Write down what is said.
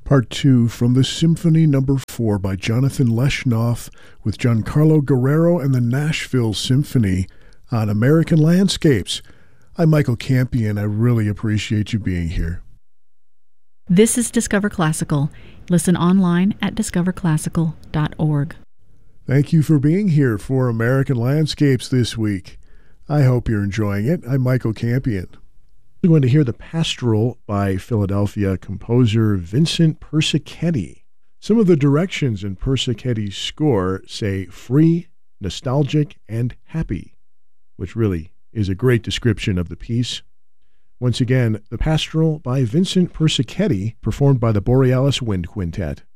Part 2 from the Symphony No. 4 by Jonathan Leshnoff with Giancarlo Guerrero and the Nashville Symphony on American Landscapes. I'm Michael Campion. I really appreciate you being here. This is Discover Classical. Listen online at discoverclassical.org. Thank you for being here for American Landscapes this week. I hope you're enjoying it. I'm Michael Campion. We're going to hear the Pastoral by Philadelphia composer Vincent Persichetti. Some of the directions in Persichetti's score say free, nostalgic, and happy, which really is a great description of the piece. Once again, the Pastoral by Vincent Persichetti, performed by the Borealis Wind Quintet.